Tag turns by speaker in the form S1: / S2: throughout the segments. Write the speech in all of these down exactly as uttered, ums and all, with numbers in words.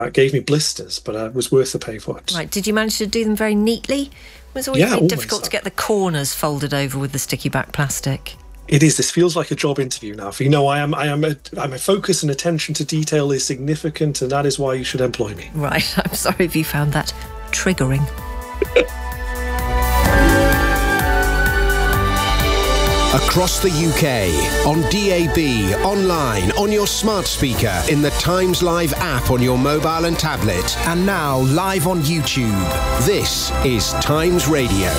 S1: It gave me blisters, but uh, it was worth the pay for it.
S2: Right. Did you manage to do them very neatly? It was always
S1: yeah,
S2: very
S1: always.
S2: difficult to get the corners folded over with the sticky back plastic.
S1: It is. This feels like a job interview now. For you know, I am. I am. A, my focus and attention to detail is significant, and that is why you should employ me.
S2: Right. I'm sorry if you found that triggering.
S3: Across the U K, on D A B, online, on your smart speaker, in the Times Live app on your mobile and tablet, and now live on YouTube. This is Times Radio.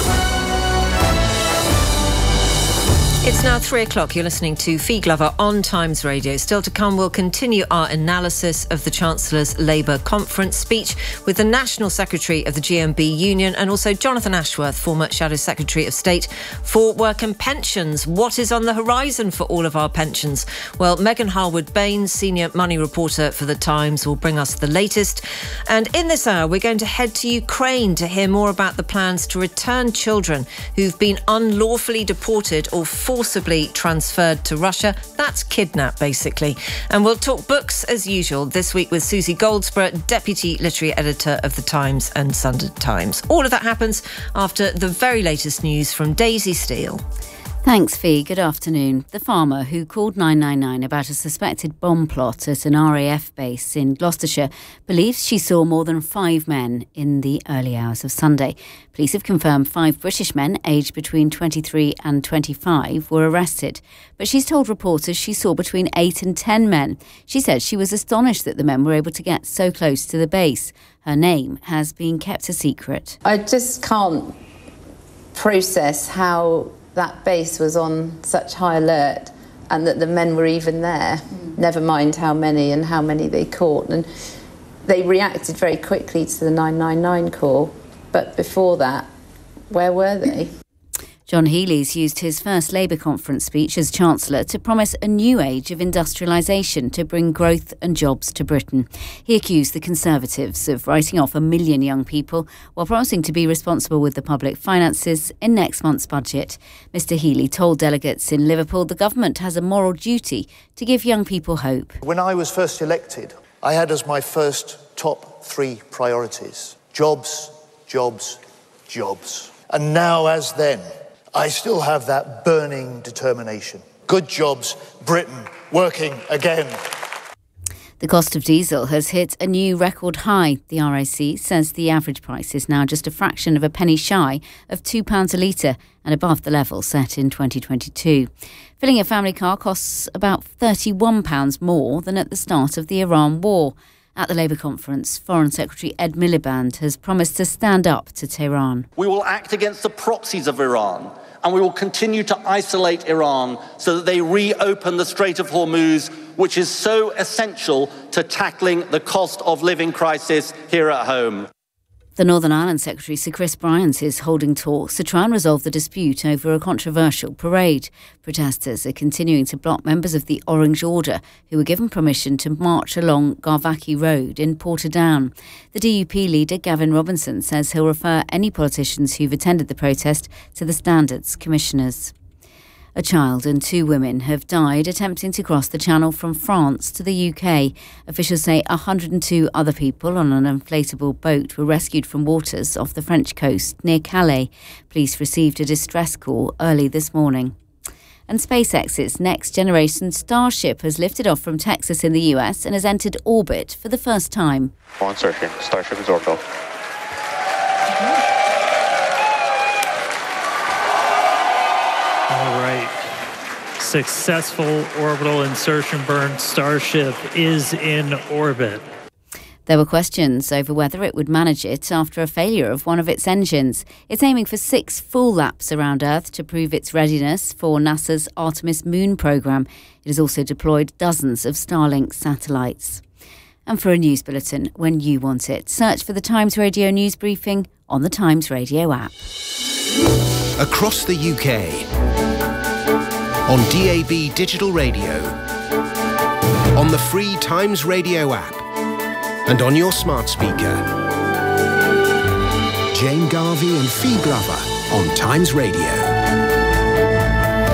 S2: It's now three o'clock. You're listening to Fee Glover on Times Radio. Still to come, we'll continue our analysis of the Chancellor's Labour conference speech with the National Secretary of the G M B Union and also Jonathan Ashworth, former Shadow Secretary of State for Work and Pensions. What is on the horizon for all of our pensions? Well, Megan Harwood-Baines, senior money reporter for The Times, will bring us the latest. And in this hour, we're going to head to Ukraine to hear more about the plans to return children who've been unlawfully deported or forcibly transferred to Russia. That's kidnap, basically. And we'll talk books as usual this week with Susie Goldsborough, Deputy Literary Editor of The Times and Sunday Times. All of that happens after the very latest news from Daisy Steele.
S4: Thanks, Fee. Good afternoon. The farmer who called nine nine nine about a suspected bomb plot at an R A F base in Gloucestershire believes she saw more than five men in the early hours of Sunday. Police have confirmed five British men aged between twenty-three and twenty-five were arrested. But she's told reporters she saw between eight and ten men. She said she was astonished that the men were able to get so close to the base. Her name has been kept a secret.
S5: I just can't process how that base was on such high alert and that the men were even there, mm. never mind how many and how many they caught. And they reacted very quickly to the nine nine nine call, but before that, where were they?
S4: John Healey's used his first Labour conference speech as Chancellor to promise a new age of industrialisation to bring growth and jobs to Britain. He accused the Conservatives of writing off a million young people while promising to be responsible with the public finances in next month's budget. Mr Healey told delegates in Liverpool the government has a moral duty to give young people hope.
S6: When I was first elected, I had as my first top three priorities jobs, jobs, jobs. And now, as then, I still have that burning determination. Good jobs, Britain, working again.
S4: The cost of diesel has hit a new record high. The R A C says the average price is now just a fraction of a penny shy of two pounds a litre and above the level set in twenty twenty-two. Filling a family car costs about thirty-one pounds more than at the start of the Iran war. At the Labour conference, Foreign Secretary Ed Miliband has promised to stand up to Tehran.
S7: We will act against the proxies of Iran, and we will continue to isolate Iran so that they reopen the Strait of Hormuz, which is so essential to tackling the cost of living crisis here at home.
S4: The Northern Ireland Secretary, Sir Chris Bryant, is holding talks to try and resolve the dispute over a controversial parade. Protesters are continuing to block members of the Orange Order who were given permission to march along Garvackie Road in Portadown. The D U P leader, Gavin Robinson, says he'll refer any politicians who've attended the protest to the Standards Commissioners. A child and two women have died attempting to cross the Channel from France to the U K. Officials say one hundred two other people on an inflatable boat were rescued from waters off the French coast near Calais. Police received a distress call early this morning. And SpaceX's next generation Starship has lifted off from Texas in the U S and has entered orbit for the first time.
S8: On searching. Starship is orbital.
S9: All right. Successful orbital insertion burn. Starship is in orbit.
S4: There were questions over whether it would manage it after a failure of one of its engines. It's aiming for six full laps around Earth to prove its readiness for NASA's Artemis moon programme. It has also deployed dozens of Starlink satellites. And for a news bulletin when you want it, search for the Times Radio News Briefing on the Times Radio app.
S3: Across the U K, on D A B Digital Radio, on the free Times Radio app, and on your smart speaker. Jane Garvey and Fee Glover on Times Radio.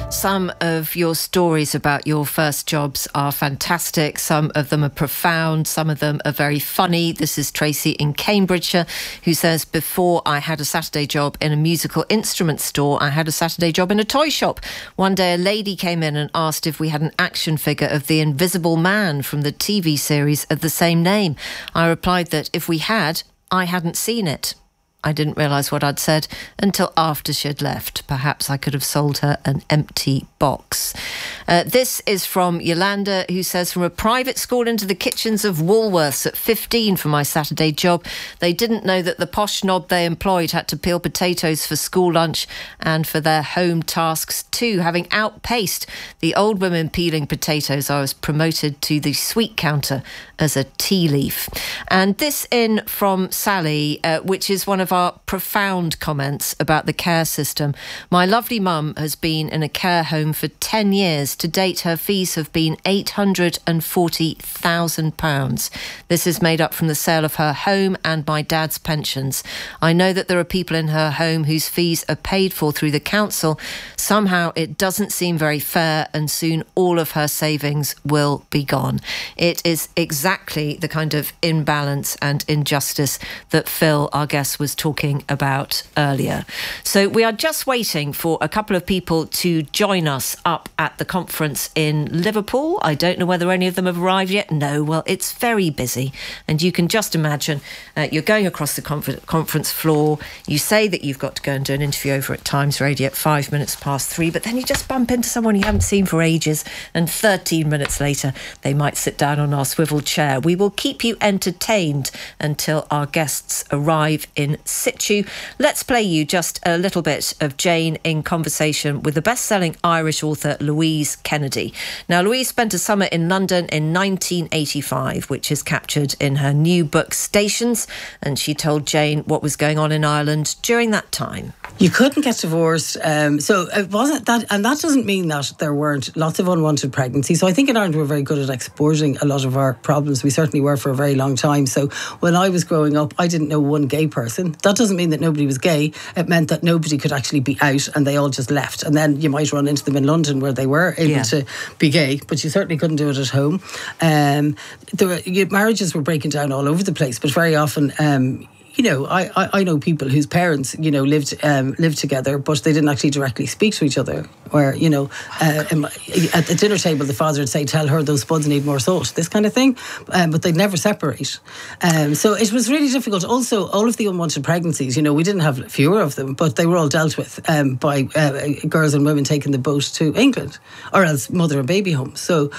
S2: Some of your stories about your first jobs are fantastic. Some of them are profound. Some of them are very funny. This is Tracy in Cambridgeshire, who says, before I had a Saturday job in a musical instrument store, I had a Saturday job in a toy shop. One day a lady came in and asked if we had an action figure of the Invisible Man from the T V series of the same name. I replied that if we had, I hadn't seen it. I didn't realise what I'd said until after she'd left. Perhaps I could have sold her an empty box. Uh, this is from Yolanda, who says, from a private school into the kitchens of Woolworths at fifteen for my Saturday job. They didn't know that the posh knob they employed had to peel potatoes for school lunch and for their home tasks too. Having outpaced the old women peeling potatoes, I was promoted to the sweet counter as a tea leaf. And this in from Sally, uh, which is one of our profound comments about the care system. My lovely mum has been in a care home for ten years. To date, her fees have been eight hundred forty thousand pounds. This is made up from the sale of her home and my dad's pensions. I know that there are people in her home whose fees are paid for through the council. Somehow it doesn't seem very fair, and soon all of her savings will be gone. It is exactly the kind of imbalance and injustice that Phil, our guest, was talking about earlier. So we are just waiting for a couple of people to join us up at the conference in Liverpool. I don't know whether any of them have arrived yet. No, well, it's very busy. And you can just imagine uh, you're going across the confer- conference floor. You say that you've got to go and do an interview over at Times Radio at five minutes past three, but then you just bump into someone you haven't seen for ages, and thirteen minutes later, they might sit down on our swivel chair. We will keep you entertained until our guests arrive in situ. Let's play you just a little bit of Jane in conversation with the best-selling Irish author Louise Kennedy. Now, Louise spent a summer in London in nineteen eighty-five, which is captured in her new book Stations, and she told Jane what was going on in Ireland during that time.
S10: You couldn't get divorced, um, so it wasn't that, and that doesn't mean that there weren't lots of unwanted pregnancies. So I think in Ireland we're very good at exporting a lot of our problems. We certainly were for a very long time. So when I was growing up, I didn't know one gay person. That doesn't mean that nobody was gay. It meant that nobody could actually be out, and they all just left. And then you might run into them in London where they were able yeah. to be gay, but you certainly couldn't do it at home. Um, there were, you, marriages were breaking down all over the place, but very often Um, you know, I, I, I know people whose parents, you know, lived um, lived together, but they didn't actually directly speak to each other. Where, you know, uh, at the dinner table, the father would say, tell her those spuds need more salt, this kind of thing. Um, but they'd never separate. Um, so it was really difficult. Also, all of the unwanted pregnancies, you know, we didn't have fewer of them, but they were all dealt with um, by uh, girls and women taking the boat to England, or else mother and baby homes. So,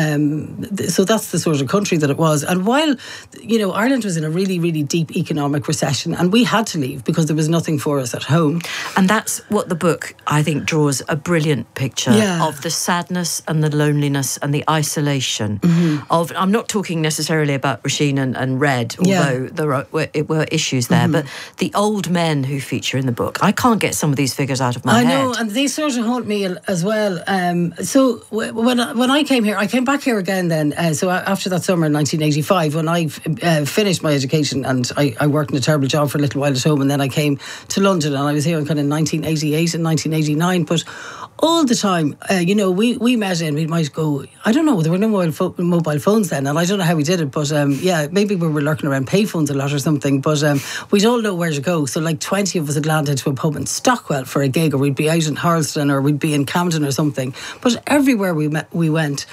S10: um, th- so that's the sort of country that it was. And while, you know, Ireland was in a really, really deep economic recession, and we had to leave because there was nothing for us at home.
S11: And that's what the book, I think, draws a brilliant picture yeah. of the sadness and the loneliness and the isolation mm-hmm. of. I'm not talking necessarily about Roisin and, and Red, although yeah. there are, were, were issues there, mm-hmm. but the old men who feature in the book, I can't get some of these figures out of my
S10: I
S11: head.
S10: I know, and they sort of haunt me as well. Um, so w- when I, when I came here, I came back here again then. Uh, so after that summer in nineteen eighty-five, when I uh, finished my education, and I, I worked in a terrible job for a little while at home, and then I came to London, and I was here in kind of nineteen eighty-eight and nineteen eighty-nine, but all the time, uh, you know, we, we met and we might go, I don't know, there were no mobile, fo- mobile phones then, and I don't know how we did it, but um, yeah, maybe we were lurking around payphones a lot or something, but um, we'd all know where to go. So like twenty of us would land into a pub in Stockwell for a gig, or we'd be out in Harleston, or we'd be in Camden or something. But everywhere we met, we went,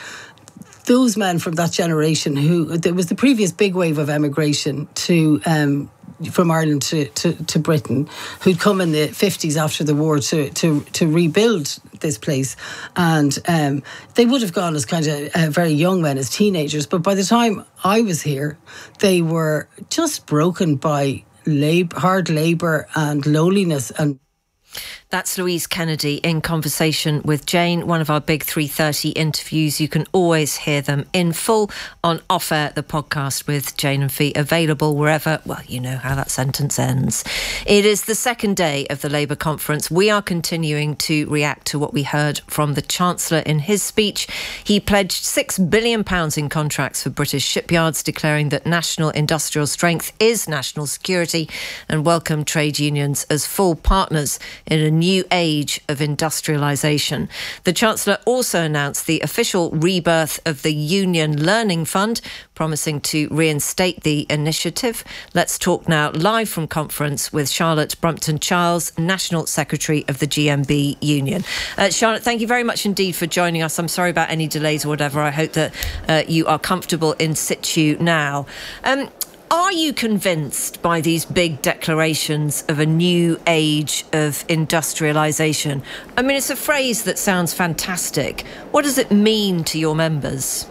S10: those men from that generation who, there was the previous big wave of emigration to um, from Ireland to, to, to Britain, who'd come in the fifties after the war to to, to rebuild this place, and um, they would have gone as kind of uh, very young men, as teenagers, but by the time I was here, they were just broken by lab- hard labour and loneliness. And
S2: That's Louise Kennedy in conversation with Jane, one of our big three thirty interviews. You can always hear them in full on Off Air, the podcast with Jane and Fee, available wherever, well, you know how that sentence ends. It is the second day of the Labour conference. We are continuing to react to what we heard from the Chancellor in his speech. He pledged six billion pounds in contracts for British shipyards, declaring that national industrial strength is national security, and welcomed trade unions as full partners in a new age of industrialisation. The Chancellor also announced the official rebirth of the Union Learning Fund, promising to reinstate the initiative. Let's talk now live from conference with Charlotte Brumpton-Charles, National Secretary of the G M B Union. Uh, Charlotte, thank you very much indeed for joining us. I'm sorry about any delays or whatever. I hope that uh, you are comfortable in situ now. Um, Are you convinced by these big declarations of a new age of industrialisation? I mean, it's a phrase that sounds fantastic. What does it mean to your members?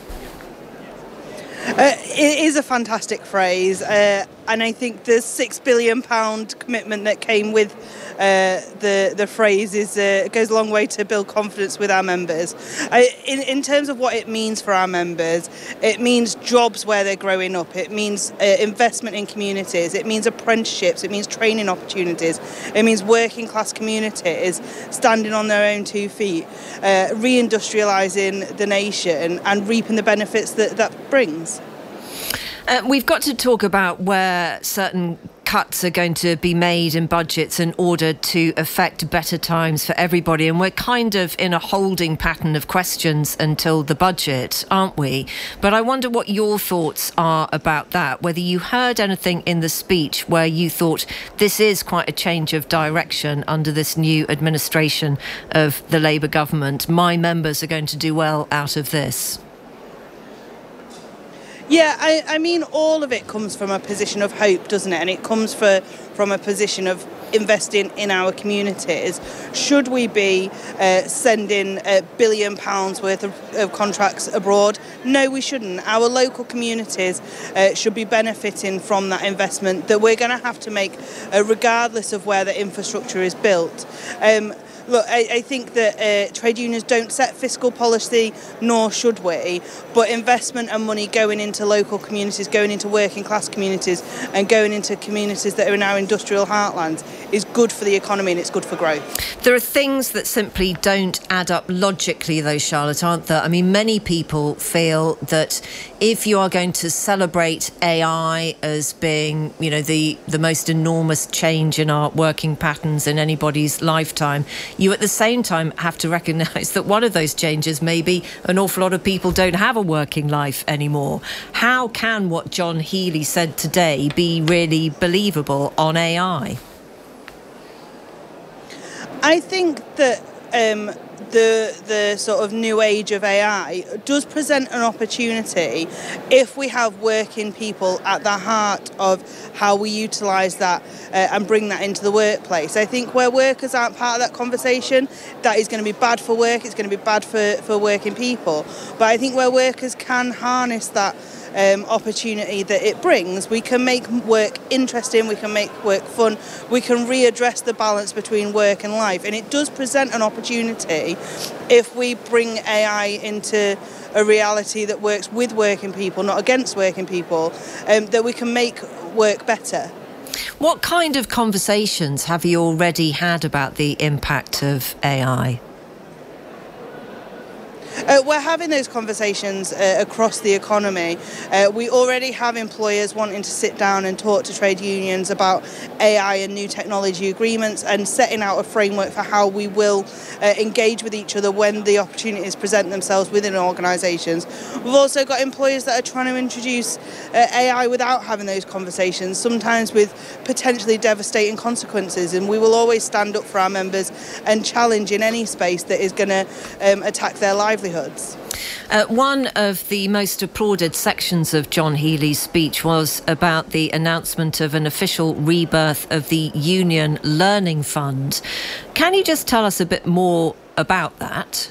S12: Uh, it is a fantastic phrase, uh, and I think the six billion pound commitment that came with uh, the the phrase is uh, goes a long way to build confidence with our members. Uh, in, in terms of what it means for our members, it means jobs where they're growing up. It means uh, investment in communities. It means apprenticeships. It means training opportunities. It means working class communities standing on their own two feet, uh, reindustrialising the nation and reaping the benefits that that brings.
S2: Uh, we've got to talk about where certain cuts are going to be made in budgets in order to affect better times for everybody. And we're kind of in a holding pattern of questions until the budget, aren't we? But I wonder what your thoughts are about that, whether you heard anything in the speech where you thought this is quite a change of direction under this new administration of the Labour government. My members are going to do well out of this.
S12: Yeah, I, I mean, all of it comes from a position of hope, doesn't it? And it comes for, from a position of investing in our communities. Should we be uh, sending a billion pounds worth of, of contracts abroad? No, we shouldn't. Our local communities uh, should be benefiting from that investment that we're going to have to make uh, regardless of where the infrastructure is built. Um, Look, I, I think that uh, trade unions don't set fiscal policy, nor should we, but investment and money going into local communities, going into working class communities and going into communities that are in our industrial heartlands is good for the economy and it's good for growth.
S2: There are things that simply don't add up logically though, Charlotte, aren't there? I mean, many people feel that if you are going to celebrate A I as being, you know, the, the most enormous change in our working patterns in anybody's lifetime, you at the same time have to recognise that one of those changes may be an awful lot of people don't have a working life anymore. How can what John Healey said today be really believable on A I?
S12: I think that um, the the sort of new age of A I does present an opportunity if we have working people at the heart of how we utilise that uh, and bring that into the workplace. I think where workers aren't part of that conversation, that is going to be bad for work, it's going to be bad for, for working people. But I think where workers can harness that Um, opportunity that it brings, we can make work interesting, we can make work fun, we can readdress the balance between work and life, and it does present an opportunity if we bring A I into a reality that works with working people, not against working people, um, that we can make work better.
S2: What kind of conversations have you already had about the impact of A I?
S12: Uh, we're having those conversations uh, across the economy. Uh, we already have employers wanting to sit down and talk to trade unions about A I and new technology agreements and setting out a framework for how we will uh, engage with each other when the opportunities present themselves within organisations. We've also got employers that are trying to introduce uh, A I without having those conversations, sometimes with potentially devastating consequences, and we will always stand up for our members and challenge in any space that is going to um, attack their livelihoods.
S2: Uh, one of the most applauded sections of John Healey's speech was about the announcement of an official rebirth of the Union Learning Fund. Can you just tell us a bit more about that?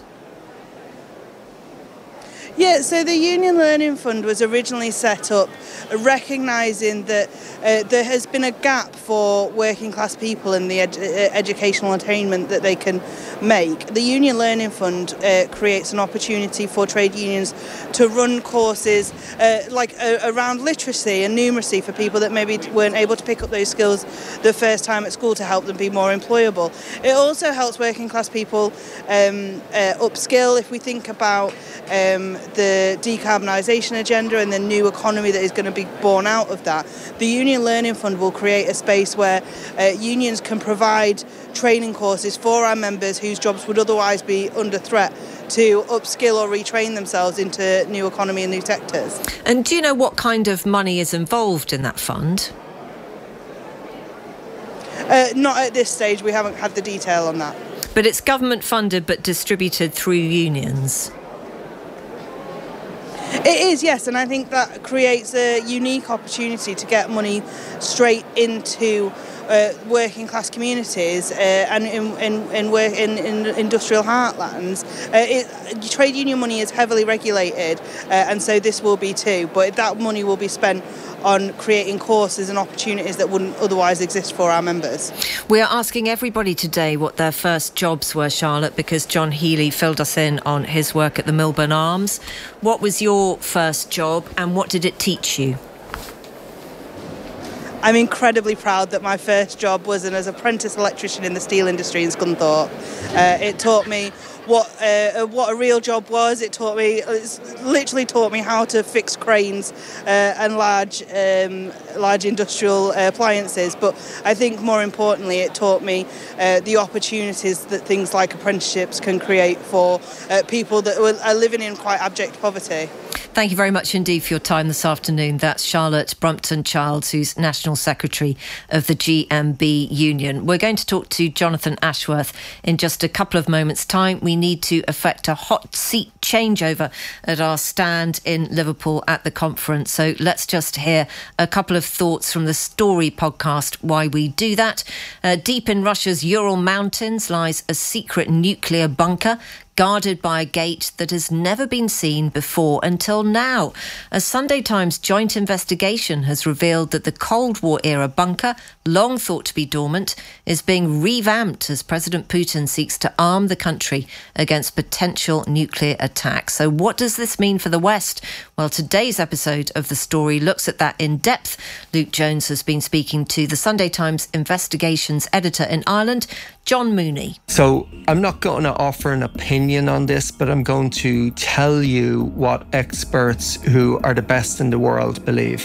S12: Yeah, so the Union Learning Fund was originally set up recognising that uh, there has been a gap for working class people in the ed- educational attainment that they can make. The Union Learning Fund uh, creates an opportunity for trade unions to run courses uh, like uh, around literacy and numeracy for people that maybe weren't able to pick up those skills the first time at school to help them be more employable. It also helps working class people um, uh, upskill. If we think about um, the decarbonisation agenda and the new economy that is going to be born out of that, the Union Learning Fund will create a space where uh, unions can provide training courses for our members whose jobs would otherwise be under threat to upskill or retrain themselves into new economy and new sectors.
S2: And do you know what kind of money is involved in that fund?
S12: Uh, not at this stage. We haven't had the detail on that.
S2: But it's government funded but distributed through unions.
S12: It is, yes, and I think that creates a unique opportunity to get money straight into uh, working class communities uh, and in in in, work, in in industrial heartlands. Uh, it, trade union money is heavily regulated, uh, and so this will be too. But that money will be spent on creating courses and opportunities that wouldn't otherwise exist for our members.
S2: We are asking everybody today what their first jobs were, Charlotte, because John Healy filled us in on his work at the Milburn Arms. What was your first job and what did it teach you?
S12: I'm incredibly proud that my first job was an as apprentice electrician in the steel industry in Scunthorpe. Uh, it taught me what uh, what a real job was. It taught me, it's literally taught me how to fix cranes uh, and large um, large industrial uh, appliances. But I think more importantly, it taught me uh, the opportunities that things like apprenticeships can create for uh, people that are living in quite abject poverty.
S2: Thank you very much indeed for your time this afternoon. That's Charlotte Brumpton-Childs, who's National Secretary of the G M B Union. We're going to talk to Jonathan Ashworth in just a couple of moments' time. We need to effect a hot seat changeover at our stand in Liverpool at the conference. So let's just hear a couple of thoughts from the Story podcast why we do that. Uh, deep in Russia's Ural Mountains lies a secret nuclear bunker guarded by a gate that has never been seen before until now. A Sunday Times joint investigation has revealed that the Cold War era bunker, long thought to be dormant, is being revamped as President Putin seeks to arm the country against potential nuclear attacks. So what does this mean for the West? Well, today's episode of The Story looks at that in depth. Luke Jones has been speaking to the Sunday Times investigations editor in Ireland, John Mooney.
S13: So I'm not going to offer an opinion on this, but I'm going to tell you what experts who are the best in the world believe.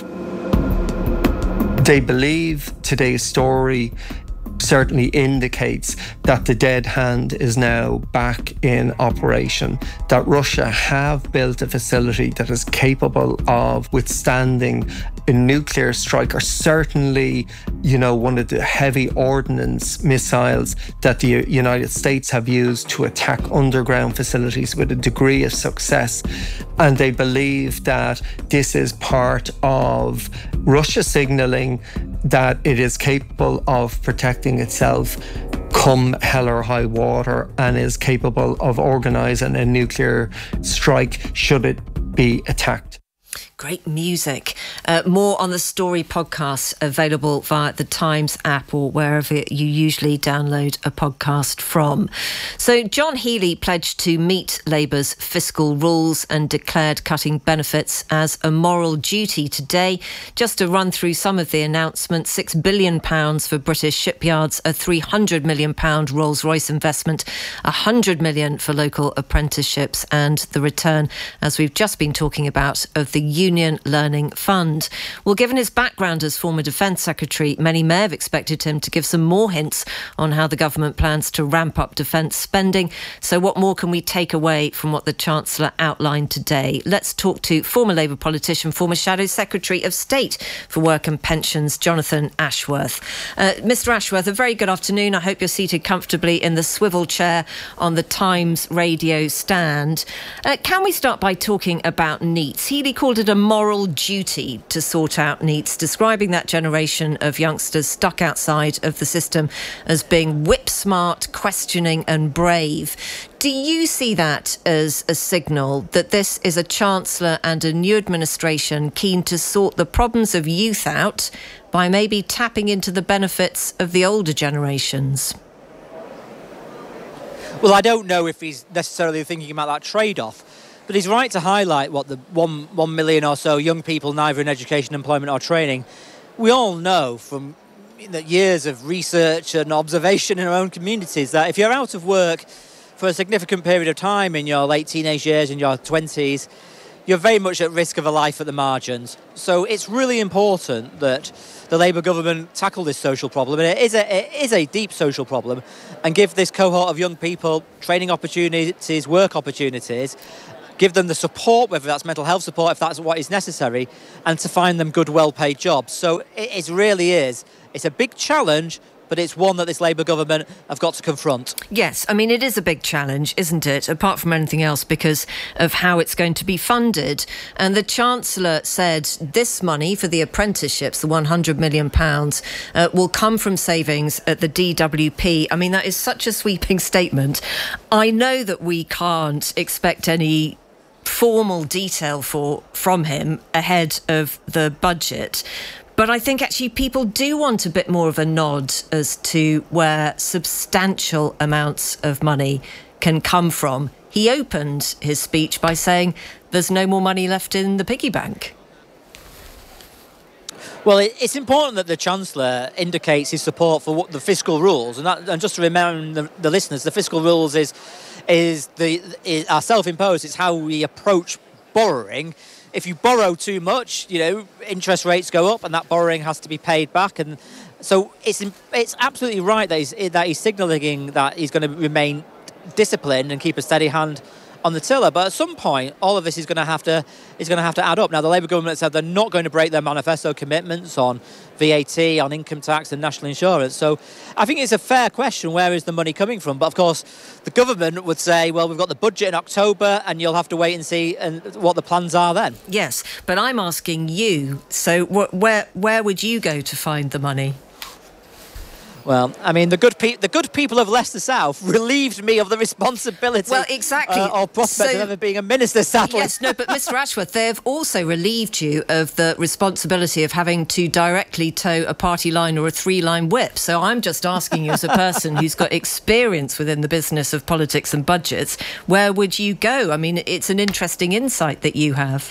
S13: They believe today's story certainly indicates that the dead hand is now back in operation, that Russia have built a facility that is capable of withstanding a nuclear strike, or certainly, you know, one of the heavy ordnance missiles that the United States have used to attack underground facilities with a degree of success. And they believe that this is part of Russia signalling that it is capable of protecting itself come hell or high water, and is capable of organising a nuclear strike should it be attacked.
S2: Great music. Uh, more on the Story podcast, available via the Times app or wherever you usually download a podcast from. So John Healy pledged to meet Labour's fiscal rules and declared cutting benefits as a moral duty today. Just to run through some of the announcements: six billion pounds for British shipyards, a three hundred million pounds Rolls-Royce investment, one hundred million pounds for local apprenticeships, and the return, as we've just been talking about, of the Union Learning Fund. Well, given his background as former Defence Secretary, many may have expected him to give some more hints on how the government plans to ramp up defence spending. So what more can we take away from what the Chancellor outlined today? Let's talk to former Labour politician, former Shadow Secretary of State for Work and Pensions, Jonathan Ashworth. Uh, Mr Ashworth, a very good afternoon. I hope you're seated comfortably in the swivel chair on the Times radio stand. Uh, can we start by talking about NEETs? Healy called it a moral duty to sort out NEETs, describing that generation of youngsters stuck outside of the system as being whip-smart, questioning and brave. Do you see that as a signal that this is a Chancellor and a new administration keen to sort the problems of youth out by maybe tapping into the benefits of the older generations?
S14: Well, I don't know if he's necessarily thinking about that trade-off. But he's right to highlight what the one one million or so young people, neither in education, employment or training, we all know from years of research and observation in our own communities that if you're out of work for a significant period of time in your late teenage years, in your twenties, you're very much at risk of a life at the margins. So it's really important that the Labour government tackle this social problem, and it is a, it is a deep social problem, and give this cohort of young people training opportunities, work opportunities, give them the support, whether that's mental health support, if that's what is necessary, and to find them good, well-paid jobs. So it, it really is. It's a big challenge, but it's one that this Labour government have got to confront.
S2: Yes, I mean, it is a big challenge, isn't it, apart from anything else, because of how it's going to be funded. And the Chancellor said this money for the apprenticeships, the one hundred million pounds, uh, will come from savings at the D W P. I mean, that is such a sweeping statement. I know that we can't expect any formal detail for from him ahead of the budget, but I think actually people do want a bit more of a nod as to where substantial amounts of money can come from. He opened his speech by saying there's no more money left in the piggy bank.
S14: Well, it's important that the Chancellor indicates his support for what the fiscal rules, and, that, and just to remind the, the listeners, the fiscal rules is is the is, are self-imposed. It's how we approach borrowing. If you borrow too much, you know, interest rates go up, and that borrowing has to be paid back. And so it's it's absolutely right that he's that he's signalling that he's going to remain disciplined and keep a steady hand on the tiller. But at some point, all of this is going to have to is going to have to add up. Now, the Labour government said they're not going to break their manifesto commitments on V A T, on income tax and national insurance. So I think it's a fair question, where is the money coming from? But of course, the government would say, well, we've got the budget in October and you'll have to wait and see and what the plans are then.
S2: Yes, but I'm asking you, so wh- where where would you go to find the money?
S14: Well, I mean, the good pe- the good people of Leicester South relieved me of the responsibility.
S2: Well, exactly.
S14: Uh, or prospect
S2: so,
S14: of ever being a minister, sadly.
S2: Yes, no, but Mister Ashworth, they have also relieved you of the responsibility of having to directly toe a party line or a three-line whip. So I'm just asking you, as a person who's got experience within the business of politics and budgets, where would you go? I mean, it's an interesting insight that you have.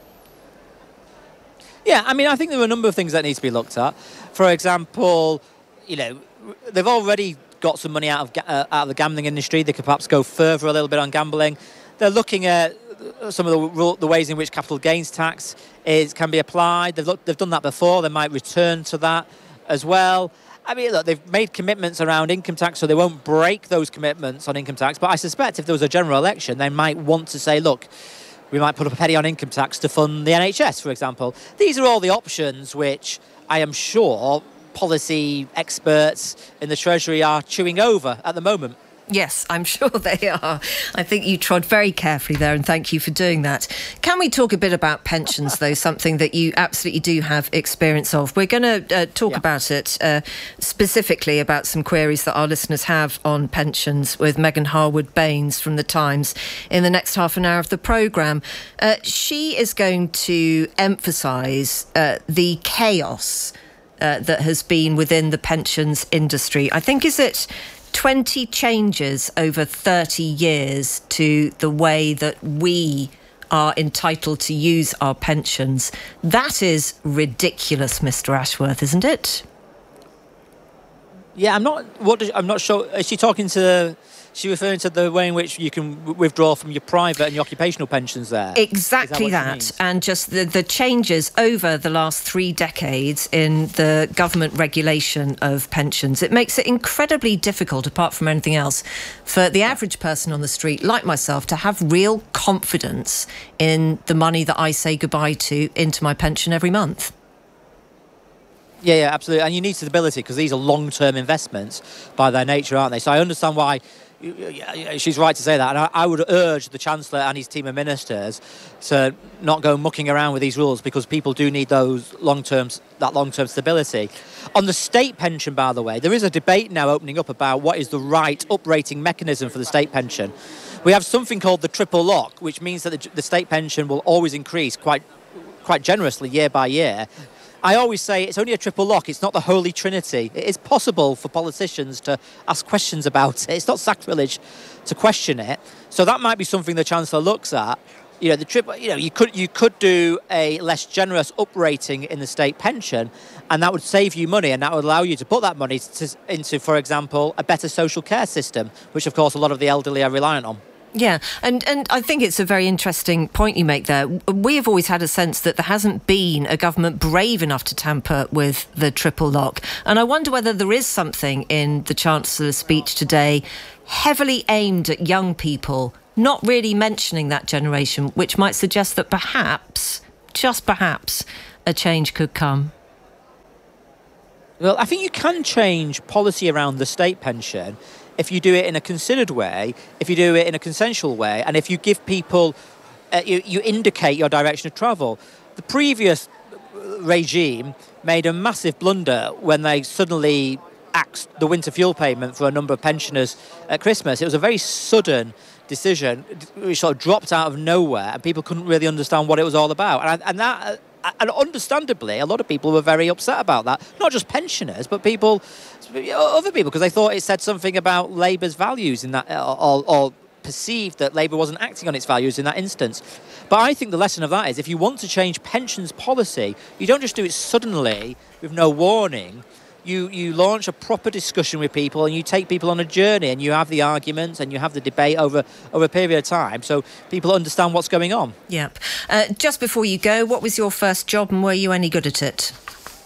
S14: Yeah, I mean, I think there are a number of things that need to be looked at. For example, you know, they've already got some money out of uh, out of the gambling industry. They could perhaps go further a little bit on gambling. They're looking at some of the, the ways in which capital gains tax is can be applied. They've looked, they've done that before. They might return to that as well. I mean, look, they've made commitments around income tax, so they won't break those commitments on income tax. But I suspect if there was a general election, they might want to say, look, we might put up a penny on income tax to fund the N H S, for example. These are all the options which I am sure policy experts in the Treasury are chewing over at the moment.
S2: Yes, I'm sure they are. I think you trod very carefully there, and thank you for doing that. Can we talk a bit about pensions, though, something that you absolutely do have experience of? We're going to uh, talk yeah. about it, uh, specifically about some queries that our listeners have on pensions with Megan Harwood-Baines from The Times in the next half an hour of the programme. Uh, she is going to emphasise uh, the chaos Uh, that has been within the pensions industry. I think, is it twenty changes over thirty years to the way that we are entitled to use our pensions? That is ridiculous, Mister Ashworth, isn't it?
S14: Yeah, I'm not. What does, I'm not sure. Is she talking to? Is she referring to the way in which you can withdraw from your private and your occupational pensions there?
S2: Exactly that, that. And just the, the changes over the last three decades in the government regulation of pensions. It makes it incredibly difficult, apart from anything else, for the average person on the street, like myself, to have real confidence in the money that I say goodbye to into my pension every month.
S14: Yeah, yeah, absolutely. And you need stability, because these are long-term investments by their nature, aren't they? So I understand why she's right to say that. And I, I would urge the Chancellor and his team of ministers to not go mucking around with these rules, because people do need those long-term, that long-term stability. On the state pension, by the way, there is a debate now opening up about what is the right uprating mechanism for the state pension. We have something called the triple lock, which means that the, the state pension will always increase quite, quite generously year by year. I always say it's only a triple lock. It's not the Holy Trinity. It is possible for politicians to ask questions about it. It's not sacrilege to question it. So that might be something the Chancellor looks at. You know, the triple. You know, you could you could do a less generous uprating in the state pension, and that would save you money, and that would allow you to put that money to, into, for example, a better social care system, which of course a lot of the elderly are reliant on.
S2: Yeah, and, and I think it's a very interesting point you make there. We have always had a sense that there hasn't been a government brave enough to tamper with the triple lock. And I wonder whether there is something in the Chancellor's speech today heavily aimed at young people, not really mentioning that generation, which might suggest that perhaps, just perhaps, a change could come.
S14: Well, I think you can change policy around the state pension if you do it in a considered way, if you do it in a consensual way, and if you give people, uh, you, you indicate your direction of travel. The previous regime made a massive blunder when they suddenly axed the winter fuel payment for a number of pensioners at Christmas. It was a very sudden decision, which sort of dropped out of nowhere, and people couldn't really understand what it was all about. And, and that... And understandably, a lot of people were very upset about that. Not just pensioners, but people, other people, because they thought it said something about Labour's values in that, or, or perceived that Labour wasn't acting on its values in that instance. But I think the lesson of that is if you want to change pensions policy, you don't just do it suddenly with no warning. You, you launch a proper discussion with people and you take people on a journey and you have the arguments and you have the debate over, over a period of time so people understand what's going on.
S2: Yep. Uh, just before you go, what was your first job and were you any good at it?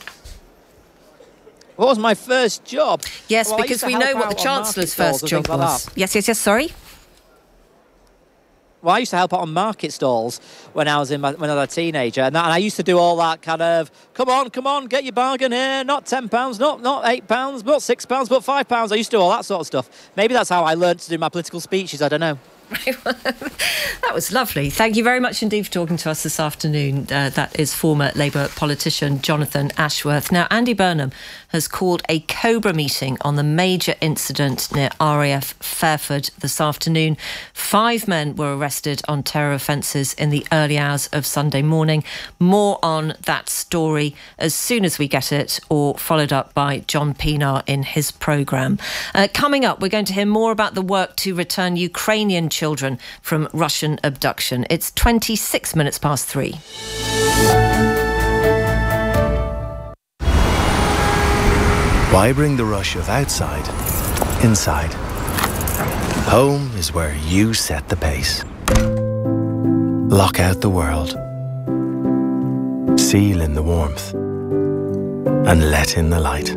S14: What was my first job?
S2: Yes,
S14: well,
S2: because we know what the Chancellor's first job was. Yes, yes, yes, sorry?
S14: Well, I used to help out on market stalls when I was in my, when I was a teenager, and, that, and I used to do all that kind of, come on, come on, get your bargain here, not ten pounds, not not eight pounds, not six pounds, but five pounds. I used to do all that sort of stuff. Maybe that's how I learned to do my political speeches. I don't know.
S2: That was lovely. Thank you very much indeed for talking to us this afternoon. Uh, that is former Labour politician Jonathan Ashworth. Now, Andy Burnham has called a Cobra meeting on the major incident near R A F Fairford this afternoon. Five men were arrested on terror offences in the early hours of Sunday morning. More on that story as soon as we get it, or followed up by John Pienaar in his programme. Uh, coming up, we're going to hear more about the work to return Ukrainian children from Russian abduction. It's twenty-six minutes past three.
S15: Why bring the rush of outside inside? Home is where you set the pace. Lock out the world. Seal in the warmth. And let in the light.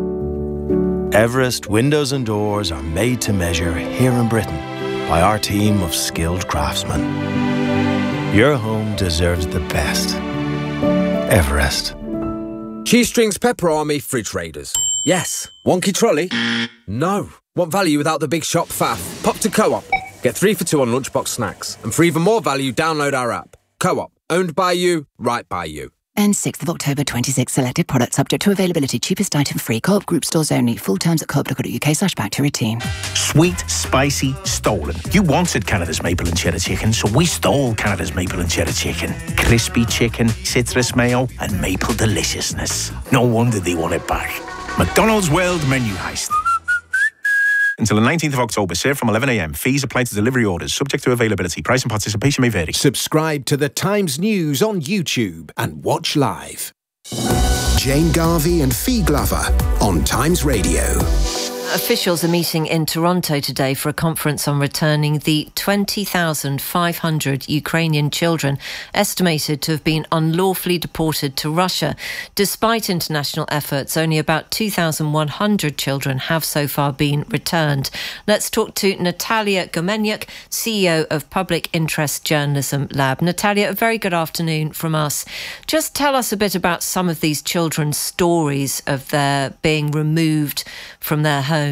S15: Everest windows and doors are made to measure here in Britain by our team of skilled craftsmen. Your home deserves the best. Everest.
S16: Cheese Strings Pepperami Fridge Raiders. Yes. Wonky trolley? No. Want value without the big shop faff? Pop to Co-op. Get three for two on lunchbox snacks. And for even more value, download our app. Co-op. Owned by you, right by you.
S17: And sixth of October twenty-six, selected products subject to availability, cheapest item free, Co-op group stores only, full terms at co op dot co dot uk slash back to routine.
S18: Sweet, spicy, stolen. You wanted Canada's maple and cheddar chicken, so we stole Canada's maple and cheddar chicken. Crispy chicken, citrus mayo, and maple deliciousness. No wonder they want it back. McDonald's World Menu Heist. Until the nineteenth of October, served from eleven a m. Fees apply to delivery orders, subject to availability. Price and participation may vary.
S3: Subscribe to The Times News on YouTube and watch live. Jane Garvey and Fee Glover on Times Radio.
S2: Officials are meeting in Toronto today for a conference on returning the twenty thousand five hundred Ukrainian children estimated to have been unlawfully deported to Russia. Despite international efforts, only about two thousand one hundred children have so far been returned. Let's talk to Natalia Gumenyuk, C E O of Public Interest Journalism Lab. Natalia, a very good afternoon from us. Just tell us a bit about some of these children's stories of their being removed from their homes.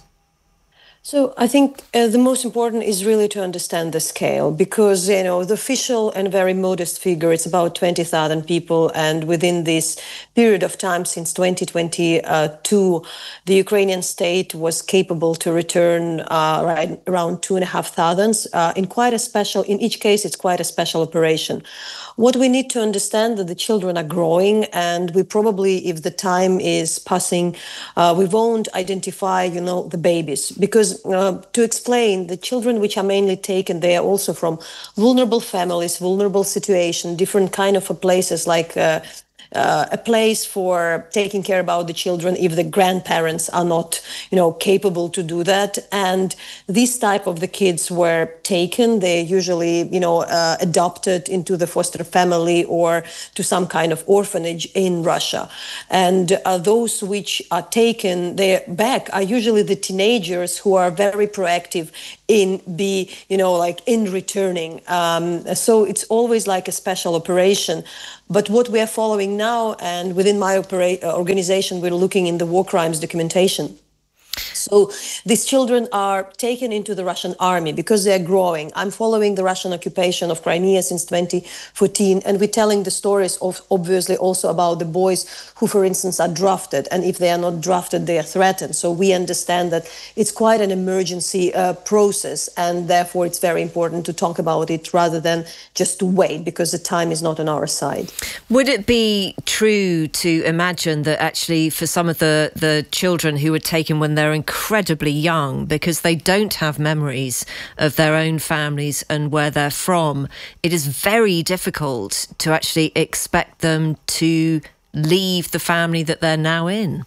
S19: So I think uh, the most important is really to understand the scale, because, you know, the official and very modest figure, it's about twenty thousand people. And within this period of time, since twenty twenty-two, the Ukrainian state was capable to return uh, right around two and a half thousand uh, in quite a special, in each case, it's quite a special operation. What we need to understand that the children are growing, and we probably, if the time is passing, uh, we won't identify, you know, the babies, because uh, to explain, the children which are mainly taken, they are also from vulnerable families, vulnerable situation, different kind of places like uh, uh, a place for taking care about the children if the grandparents are not, you know, capable to do that. And these type of the kids were taken. They usually, you know, uh, adopted into the foster family or to some kind of orphanage in Russia. And uh, those which are taken there back are usually the teenagers who are very proactive in be, you know, like in returning. Um, so it's always like a special operation. But what we are following now, and within my opera- organization, we're looking in the war crimes documentation. So these children are taken into the Russian army because they're growing. I'm following the Russian occupation of Crimea since twenty fourteen, and we're telling the stories of obviously also about the boys who, for instance, are drafted, and if they are not drafted, they are threatened. So we understand that it's quite an emergency uh, process, and therefore it's very important to talk about it rather than just to wait, because the time is not on our side.
S2: Would it be true to imagine that actually for some of the, the children who were taken when they're incredibly young, because they don't have memories of their own families and where they're from, it is very difficult to actually expect them to leave the family that they're now in?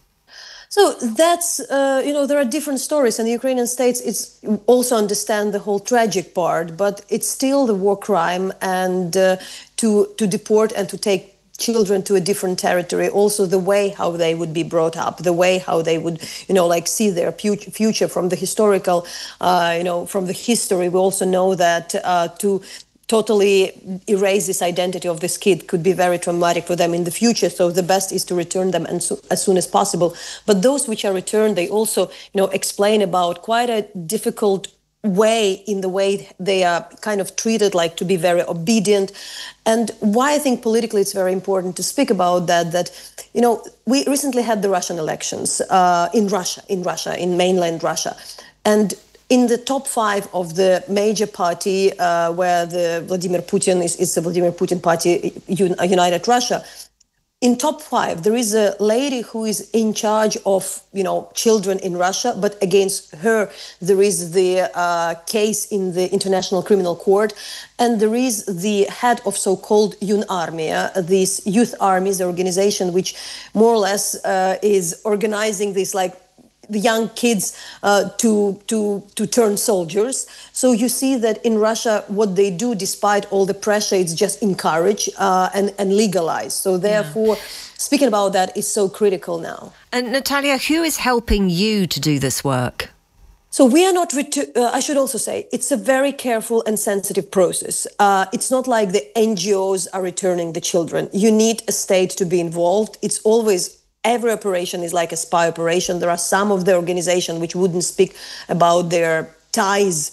S19: So that's, uh, you know, there are different stories, and the Ukrainian states it's also understand the whole tragic part, but it's still the war crime, and uh, to to deport and to take children to a different territory, also the way how they would be brought up, the way how they would, you know, like see their future from the historical, uh, you know, from the history. We also know that uh, to totally erase this identity of this kid could be very traumatic for them in the future. So the best is to return them and so, as soon as possible. But those which are returned, they also, you know, explain about quite a difficult way in the way they are kind of treated, like to be very obedient. And why I think politically it's very important to speak about that, that, you know, we recently had the Russian elections uh, in Russia, in Russia, in mainland Russia. And in the top five of the major party, uh, where the Vladimir Putin is, is the Vladimir Putin party, United Russia, in top five, there is a lady who is in charge of, you know, children in Russia, but against her, there is the uh, case in the International Criminal Court, and there is the head of so-called Yunarmia, this youth army, the organization which more or less uh, is organizing this, like, the young kids uh, to to to turn soldiers. So you see that in Russia, what they do, despite all the pressure, it's just encourage uh, and and legalize. So therefore, yeah. Speaking about that is so critical now.
S2: And Natalia, who is helping you to do this work?
S19: So we are not, ret- uh, I should also say, it's a very careful and sensitive process. Uh, it's not like the N G Os are returning the children. You need a state to be involved. It's always Every operation is like a spy operation. There are some of the organization which wouldn't speak about their ties,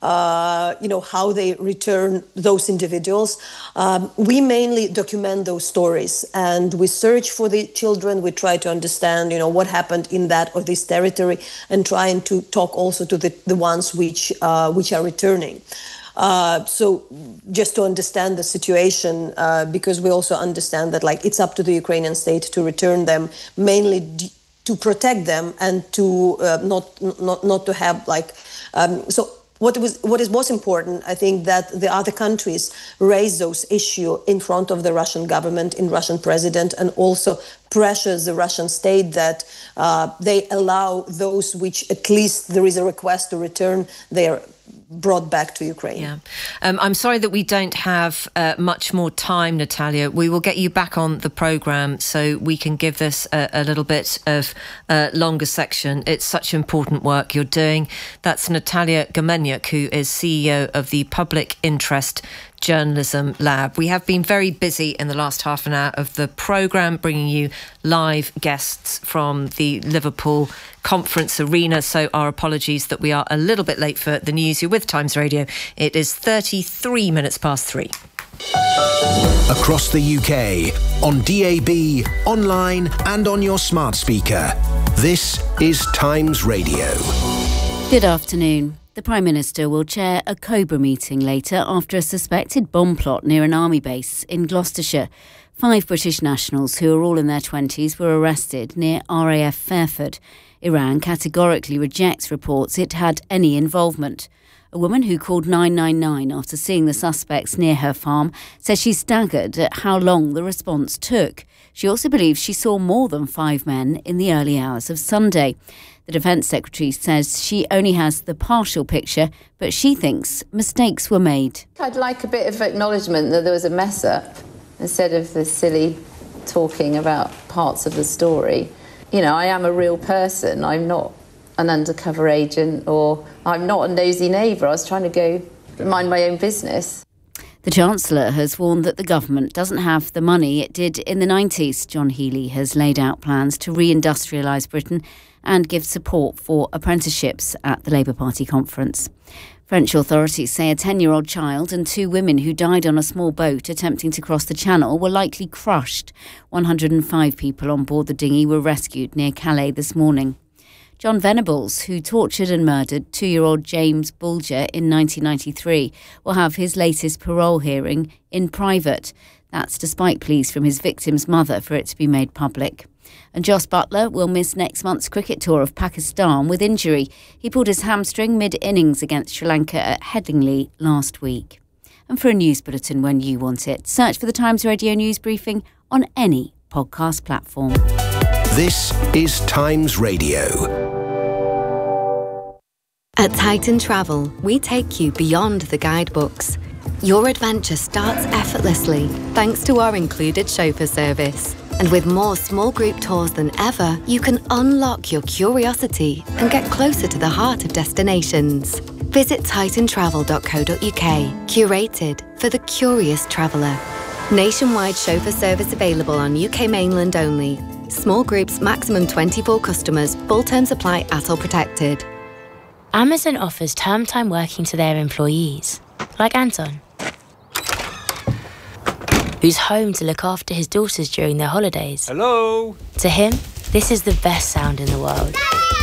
S19: uh, you know, how they return those individuals. Um, we mainly document those stories, and we search for the children. We try to understand, you know, what happened in that or this territory, and trying to talk also to the, the ones which uh, which are returning. Uh, so just to understand the situation, uh, because we also understand that, like, it's up to the Ukrainian state to return them, mainly d- to protect them and to uh, not not not to have like um, so. What was what is most important, I think, that the other countries raise those issues in front of the Russian government, in Russian president, and also pressures the Russian state that uh, they allow those which at least there is a request to return their brought back to Ukraine.
S2: Yeah, um, I'm sorry that we don't have uh, much more time, Natalia. We will get you back on the programme so we can give this a, a little bit of a longer section. It's such important work you're doing. That's Natalia Gumenyuk, who is C E O of the Public Interest Journalism Lab. We have been very busy in the last half an hour of the programme, bringing you live guests from the Liverpool Conference Arena, so our apologies that we are a little bit late for the news. You're with Times Radio. It is thirty-three minutes past three.
S3: Across the U K, on D A B, online and on your smart speaker. This is Times Radio.
S4: Good afternoon. The Prime Minister will chair a Cobra meeting later after a suspected bomb plot near an army base in Gloucestershire. Five British nationals who are all in their twenties were arrested near R A F Fairford. Iran categorically rejects reports it had any involvement. A woman who called nine nine nine after seeing the suspects near her farm says she's staggered at how long the response took. She also believes she saw more than five men in the early hours of Sunday. The Defence Secretary says she only has the partial picture, but she thinks mistakes were made.
S5: I'd like a bit of acknowledgement that there was a mess up instead of the silly talking about parts of the story. You know, I am a real person. I'm not an undercover agent, or I'm not a nosy neighbour. I was trying to go mind my own business.
S4: The Chancellor has warned that the government doesn't have the money it did in the nineties. John Healey has laid out plans to re-industrialise Britain and give support for apprenticeships at the Labour Party conference. French authorities say a ten-year-old child and two women who died on a small boat attempting to cross the Channel were likely crushed. one hundred five people on board the dinghy were rescued near Calais this morning. John Venables, who tortured and murdered two-year-old James Bulger in nineteen ninety-three, will have his latest parole hearing in private. That's despite pleas from his victim's mother for it to be made public. And Jos Buttler will miss next month's cricket tour of Pakistan with injury. He pulled his hamstring mid-innings against Sri Lanka at Headingley last week. And for a news bulletin when you want it, search for the Times Radio News Briefing on any podcast platform.
S3: This is Times Radio.
S20: At Titan Travel, we take you beyond the guidebooks. Your adventure starts effortlessly thanks to our included chauffeur service. And with more small group tours than ever, you can unlock your curiosity and get closer to the heart of destinations. Visit titan travel dot co dot uk, curated for the curious traveller. Nationwide chauffeur service available on U K mainland only. Small groups, maximum twenty-four customers. Full terms apply at all protected.
S21: Amazon offers term time working to their employees, like Anton, who's home to look after his daughters during their holidays.
S22: Hello!
S21: To him, this is the best sound in the world.